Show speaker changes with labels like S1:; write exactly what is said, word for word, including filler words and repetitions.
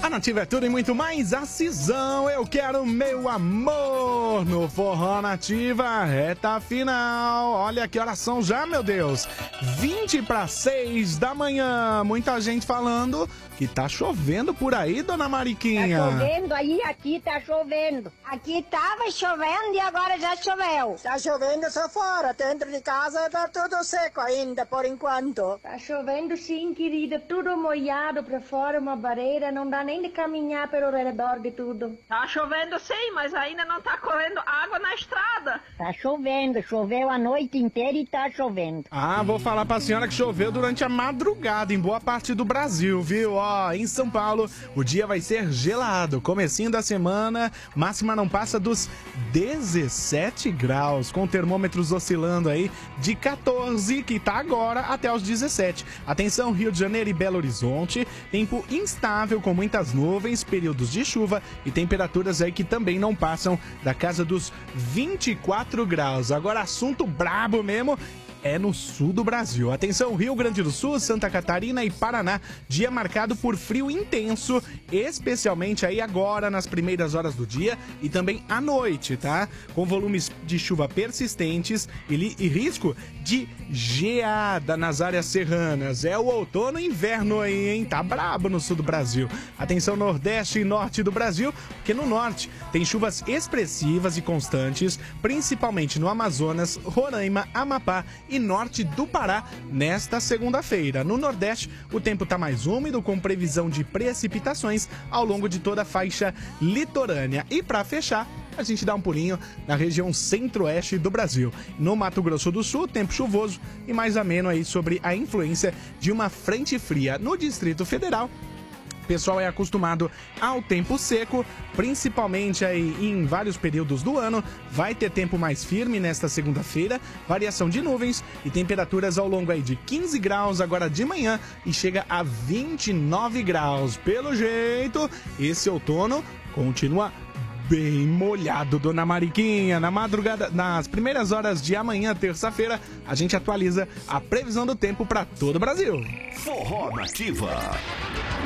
S1: A Nativa é tudo e muito mais. A Cisão, eu quero meu amor no Forró Nativa, reta final. Olha que horas são já, meu Deus. vinte para seis da manhã. Muita gente falando que tá chovendo por aí, dona Mariquinha.
S2: Tá chovendo aí, aqui tá chovendo. Aqui tava chovendo e agora já choveu.
S3: Tá chovendo só fora, dentro de casa tá tudo seco ainda, por enquanto.
S4: Tá chovendo sim, querida, tudo molhado pra fora, uma barreira, não dá nem de caminhar pelo redor de tudo.
S5: Tá chovendo sim, mas ainda não tá correndo água na estrada.
S2: Tá chovendo, choveu a noite inteira e tá chovendo.
S1: Ah, vou falar pra senhora que choveu durante a madrugada em boa parte do Brasil, viu? Ó, em São Paulo, o dia vai ser gelado. Comecinho da semana, máxima não passa dos dezessete graus, com termômetros oscilando aí de quatorze, que tá agora, até os dezessete. Atenção, Rio de Janeiro e Belo Horizonte, tempo instável com muitas nuvens, períodos de chuva e temperaturas aí que também não passam da casa dos vinte e quatro graus. Agora, assunto brabo mesmo é no sul do Brasil. Atenção, Rio Grande do Sul, Santa Catarina e Paraná, dia marcado por frio intenso, especialmente aí agora nas primeiras horas do dia e também à noite, tá? Com volumes de chuva persistentes e, li- e risco de geada nas áreas serranas. É o outono e inverno aí, hein? Tá brabo no sul do Brasil. Atenção, Nordeste e Norte do Brasil, porque no Norte tem chuvas expressivas e constantes, principalmente no Amazonas, Roraima, Amapá e norte do Pará nesta segunda-feira. No Nordeste, o tempo está mais úmido, com previsão de precipitações ao longo de toda a faixa litorânea. E para fechar, a gente dá um pulinho na região centro-oeste do Brasil. No Mato Grosso do Sul, tempo chuvoso e mais ameno aí sobre a influência de uma frente fria. No Distrito Federal, o pessoal é acostumado ao tempo seco, principalmente aí em vários períodos do ano. Vai ter tempo mais firme nesta segunda-feira, variação de nuvens e temperaturas ao longo aí de quinze graus agora de manhã e chega a vinte e nove graus. Pelo jeito, esse outono continua bem molhado, dona Mariquinha. Na madrugada, nas primeiras horas de amanhã, terça-feira, a gente atualiza a previsão do tempo para todo o Brasil.
S6: Forró Nativa.